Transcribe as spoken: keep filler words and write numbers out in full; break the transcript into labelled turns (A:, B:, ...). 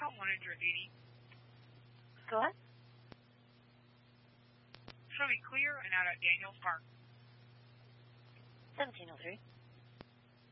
A: call one hundred eighty.
B: Go ahead.
A: Show me clear and out at Daniels Park.
B: seventeen oh three.